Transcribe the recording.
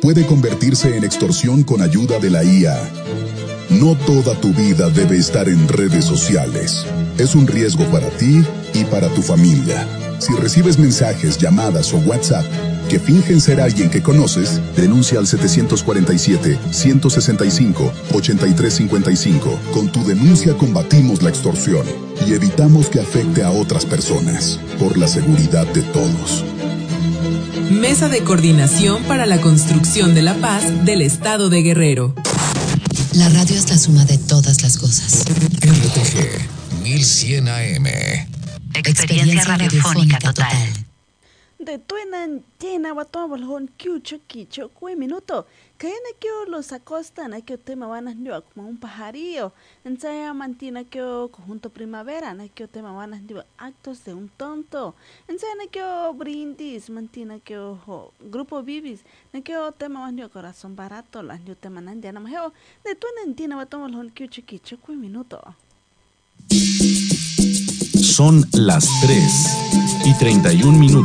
puede convertirse en extorsión con ayuda de la IA. No toda tu vida debe estar en redes sociales. Es un riesgo para ti y para tu familia. Si recibes mensajes, llamadas o WhatsApp que fingen ser alguien que conoces, denuncia al 747-165-8355. Con tu denuncia combatimos la extorsión y evitamos que afecte a otras personas, por la seguridad de todos. Mesa de Coordinación para la Construcción de la Paz del Estado de Guerrero. La radio es la suma de todas las cosas. RTG 1100 AM. Experiencia radiofónica total. De tuenan llena batón hon kiucho kicho cue minuto. Que en que los acostan a que tema van a como un pajarillo. En sea mantina que conjunto primavera, na que tema van a actos de un tonto. En sea na que brindis mantina que grupo bibis, na que tema van a corazón barato, las yo tema nan ya namajeo. De tuenan llena batón hon kiucho kicho cue minuto. Son las 3:31.